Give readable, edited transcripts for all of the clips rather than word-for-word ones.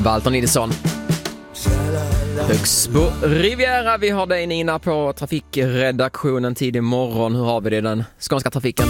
Walter Nilsson. Högsbo Riviera, vi har dig Nina på trafikredaktionen tidig morgon. Hur har vi det i den skånska trafiken?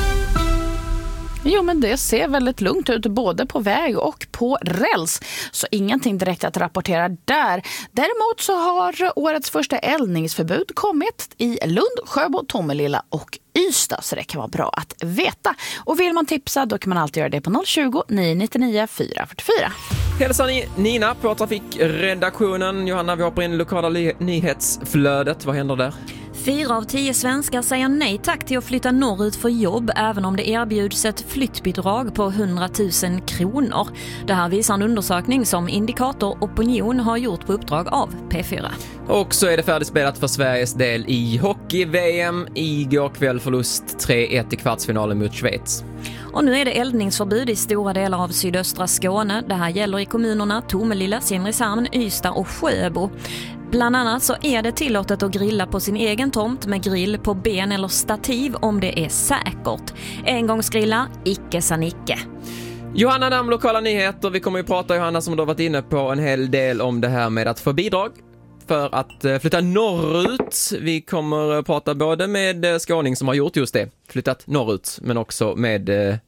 Jo, men det ser väldigt lugnt ut både på väg och på räls. Så ingenting direkt att rapportera där. Däremot så har årets första eldningsförbud kommit i Lund, Sjöbo, Tomelilla och Ystad. Så det kan vara bra att veta. Och vill man tipsa då kan man alltid göra det på 020 999 444. Hälsar ni Nina på trafikredaktionen. Johanna, vi hoppar in i lokala nyhetsflödet. Vad händer där? 4 av 10 svenskar säger nej tack till att flytta norrut för jobb även om det erbjuds ett flyttbidrag på 100 000 kronor. Det här visar en undersökning som Indikator Opinion har gjort på uppdrag av P4. Och så är det färdigspelat för Sveriges del i hockey-VM. Igår kväll förlust 3-1 i kvartsfinalen mot Schweiz. Och nu är det eldningsförbud i stora delar av sydöstra Skåne. Det här gäller i kommunerna Tomelilla, Simrishamn, Ystad och Sjöbo. Bland annat så är det tillåtet att grilla på sin egen tomt med grill på ben eller stativ om det är säkert. Engångsgrilla, icke sa nicke. Johanna Damm, lokala nyheter. Vi kommer ju prata, Johanna, som du har varit inne på en hel del om det här med att få bidrag för att flytta norrut. Vi kommer prata både med skåning som har gjort just det, flyttat norrut, men också med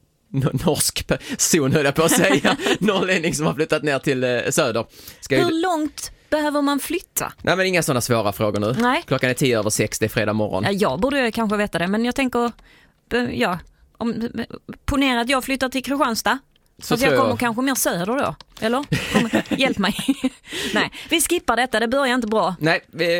norsk person, höll jag på att säga. Norrlänning som har flyttat ner till söder. Hur långt behöver man flytta? Nej, men inga sådana svåra frågor nu. Nej. Klockan är 10:06, det är fredag morgon. Ja, jag borde kanske veta det, men jag tänker, ja, ponera att jag flyttar till Kristianstad. Så jag kommer kanske mer söder då, eller? Hjälp mig. Nej, vi skippar detta, det börjar inte bra. Nej,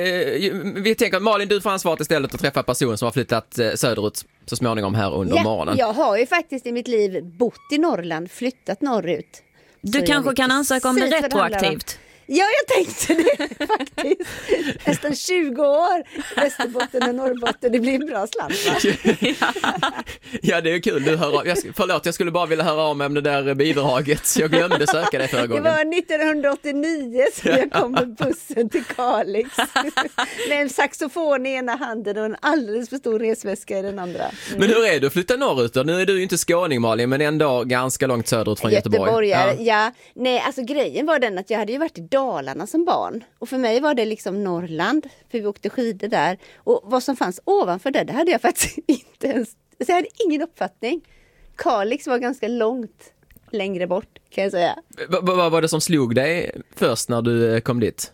vi tänker att Malin, du får ansvaret istället att träffa personer som har flyttat söderut så småningom här under morgonen. Jag har ju faktiskt i mitt liv bott i Norrland, flyttat norrut. Du kanske kan ansöka om det retroaktivt. Ja, jag tänkte det faktiskt. Nästan 20 år Västerbotten och Norrbotten, det blir en bra slant, va? Ja, det är kul. Förlåt, jag skulle bara vilja höra om det där bidraget. Jag glömde söka det förra gången. Det var 1989 som jag kom med bussen till Kalix. Med en saxofon i ena handen och en alldeles för stor resväska i den andra. Men hur är du att flytta norrut då? Nu är du ju inte skåning, Malin, men ändå ganska långt söderut från Göteborg. Ja. Nej, alltså grejen var den att jag hade ju varit i Dalarna som barn. Och för mig var det liksom Norrland, för vi åkte skidor där. Och vad som fanns ovanför det hade jag faktiskt inte ens, så jag hade ingen uppfattning. Kalix var ganska långt längre bort, kan jag säga. Vad var det som slog dig först när du kom dit?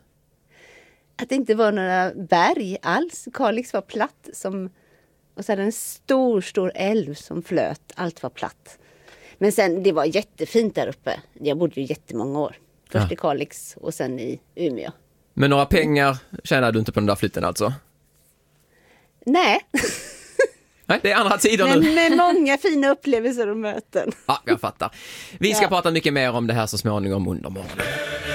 Att det inte var några berg alls. Kalix var platt och så hade en stor älv som flöt. Allt var platt. Men sen, det var jättefint där uppe. Jag bodde ju jättemånga år. Först i Kalix och sen i Umeå. Men några pengar tjänade du inte på den där flytten alltså? Nej. Nej, det är andra tider nu. Men med många fina upplevelser och möten. Ja, jag fattar. Vi ska prata mycket mer om det här så småningom under morgonen.